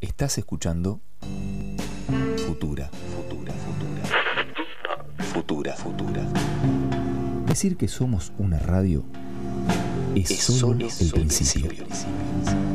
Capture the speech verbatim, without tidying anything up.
Estás escuchando Futura, Futura, Futura, Futura, Futura. Decir que somos una radio es, es solo, solo el principio. principio.